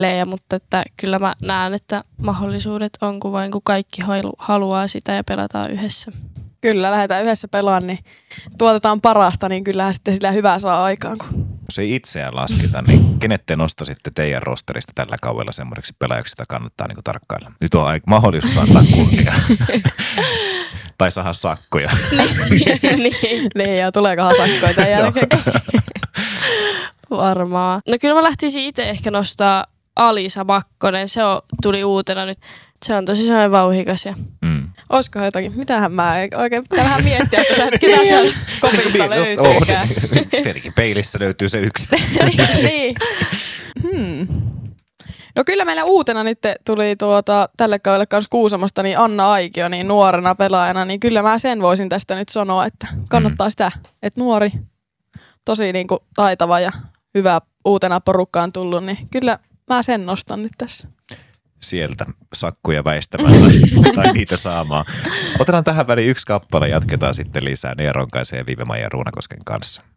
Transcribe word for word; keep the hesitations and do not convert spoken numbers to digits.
mutta että kyllä mä näen, että mahdollisuudet on, kun vain kun kaikki haluaa sitä ja pelataan yhdessä. Kyllä, lähdetään yhdessä pelaan, niin tuotetaan parasta, niin kyllähän sitten sillä hyvää saa aikaan. Kun... Jos ei itseään lasketa, niin kenet te nostaisitte teidän rosterista tällä kaudella semmoiseksi pelaajaksi, jota kannattaa niin kuin tarkkailla? Nyt on aika mahdollisuus antaa kunnia. Tai saada sakkoja. niin, niin, ja tuleekohan sakkoja tämän jälkeen? Varmaan. No kyllä mä lähtisin itse ehkä nostaa Alisa Makkonen. Se on, tuli uutena nyt. Se on tosi sellainen vauhikas. Ja... Mm. Olisikohan jotakin? Mitähän mä oikein pitää vähän miettiä, että sä et ketään siellä kopista löytyykään. Tietenkin peilissä löytyy se yksi. niin. Hmm. No kyllä meillä uutena nyt tuli tuota, tälle kaudelle kanssa Kuusamosta niin Anna Aikio niin nuorena pelaajana, niin kyllä mä sen voisin tästä nyt sanoa, että kannattaa mm. sitä, että nuori, tosi niin kuin taitava ja hyvä uutena porukkaan tullut, niin kyllä mä sen nostan nyt tässä. Sieltä sakkuja väistämällä tai niitä saamaan. Otetaan tähän väliin yksi kappale, jatketaan sitten lisää Nea Ronkaisen ja Vive-Maija Ruunakosken kanssa.